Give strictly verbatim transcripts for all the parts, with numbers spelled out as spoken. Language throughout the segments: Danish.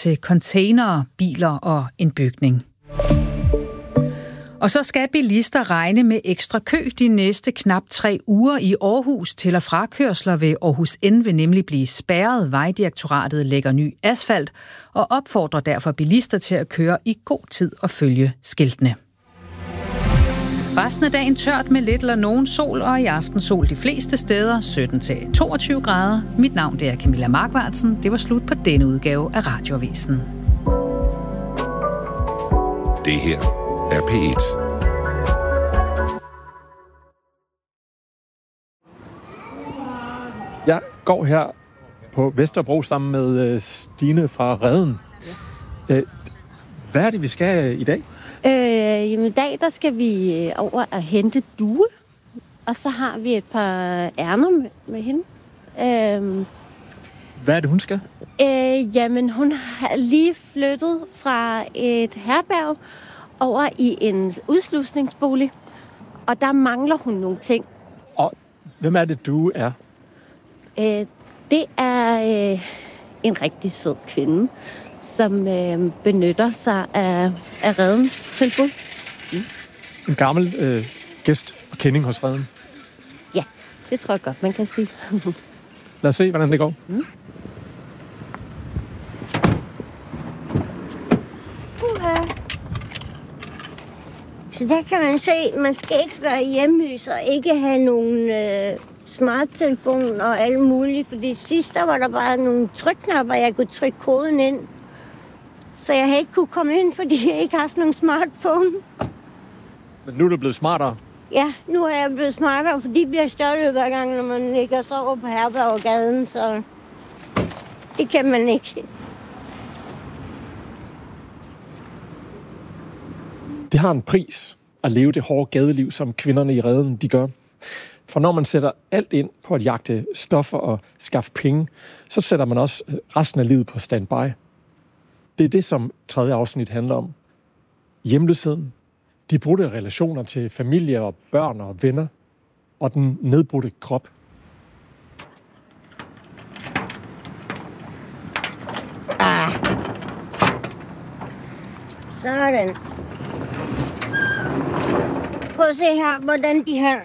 til containere, biler og en bygning. Og så skal bilister regne med ekstra kø de næste knap tre uger i Aarhus. Til- og frakørsler ved Aarhus N vil nemlig blive spærret. Vejdirektoratet lægger ny asfalt og opfordrer derfor bilister til at køre i god tid og følge skiltene. Resten af dagen tørt med lidt eller nogen sol, og i aften sol de fleste steder, sytten til toogtyve grader. Mit navn det er Camilla Markvartsen. Det var slut på denne udgave af Radioavisen. Det her er P et. Jeg går her på Vesterbro sammen med Stine fra Reden. Ja. Hvad er det, vi skal i dag? Øh, jamen i dag der skal vi over at hente Due, og så har vi et par ærner med, med hende. Øh, Hvad er det, hun skal? øh, jamen hun har lige flyttet fra et herberg over i en udslusningsbolig, og der mangler hun nogle ting. Og hvem er det, du er? Øh, det er øh, en rigtig sød kvinde, som øh, benytter sig af, af Redens tilbud. Mm. En gammel øh, gæst og kending hos Reden. Ja, det tror jeg godt, man kan sige. Lad os se, hvordan det går. Mm. Uha. Så der kan man se, at man skal ikke være hjemløs og ikke have nogen øh, smarttelefon og alt muligt. Fordi sidst der var der bare nogle trykknapper, jeg kunne trykke koden ind. Så jeg havde ikke kunne komme ind, fordi jeg ikke har haft nogen smartphone. Men nu er du blevet smartere. Ja, nu er jeg blevet smartere, for de bliver stjålet hver gang, når man ligger og sover på herberg og gaden, så det kan man ikke. Det har en pris at leve det hårde gadeliv, som kvinderne i Reden de gør. For når man sætter alt ind på at jagte stoffer og skaffe penge, så sætter man også resten af livet på standby. Det er det, som tredje afsnit handler om. Hjemløsheden, de brudte relationer til familie og børn og venner, og den nedbrudte krop. Ah. Sådan. Prøv at se her, hvordan de her...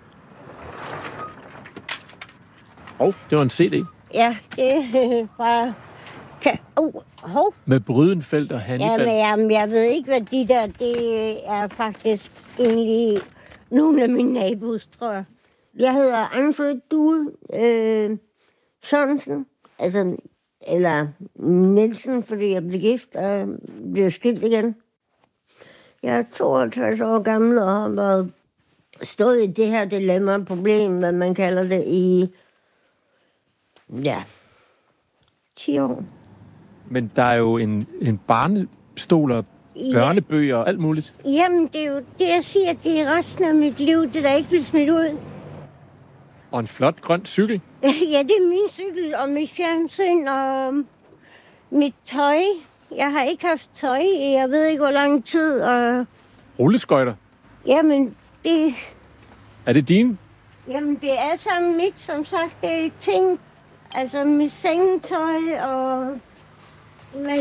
Åh, oh, det var en C D. Ja, det er bare... Kan... Uh, hov. Med Brydenfeldt og Hannibal. Jamen, jamen, jeg ved ikke, hvad de der... Det er faktisk egentlig nogle af mine nabos, tror jeg. Jeg hedder Anne-Frid Due øh, Sørensen. Altså, eller Nielsen, fordi jeg blev gift og blev skilt igen. Jeg er toogtres år gammel og har været stået i det her dilemma-problem, hvad man kalder det, i ja, ti år. Men der er jo en, en barnestol og børnebøger og alt muligt. Jamen, det er jo det, jeg siger, det er resten af mit liv, det der ikke vil smidt ud. Og en flot grøn cykel. Ja, det er min cykel og mit fjernsyn og mit tøj. Jeg har ikke haft tøj i, jeg ved ikke, hvor lang tid. Og... Rulleskøjter. Jamen, det... Er det dine? Jamen, det er sådan mit, som sagt. Det er ting, altså mit sengetøj og... Men...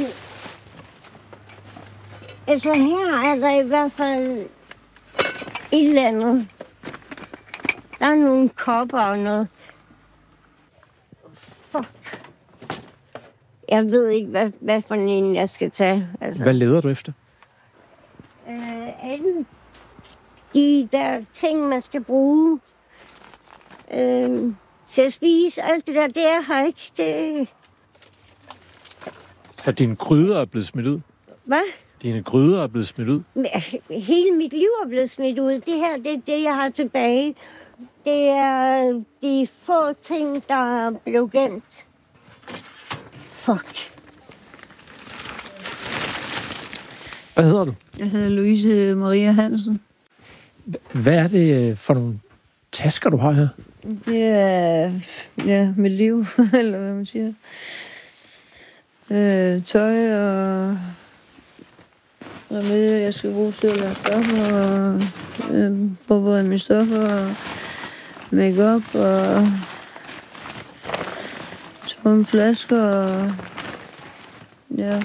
Altså, her er der i hvert fald et eller andet. Der er nogle kopper og noget. Fuck. Jeg ved ikke, hvad, hvad for en jeg skal tage. Altså. Hvad leder du efter? Øh, alle de der ting, man skal bruge øh, til at spise. Alt det der, det er her ikke. Det... Så dine gryder er blevet smidt ud? Hvad? Dine gryder er blevet smidt ud? Hele mit liv er blevet smidt ud. Det her, det er det, jeg har tilbage. Det er de få ting, der blev gemt. Fuck. Hvad hedder du? Jeg hedder Louise Maria Hansen. Hvad er det for nogle tasker, du har her? Det er ja, mit liv, eller hvad man siger. Øh, tøj og remedier, jeg skal bruge til at lave stoffer, og øh, forberede mine stoffer, og make-up, og tomme flasker, og ja,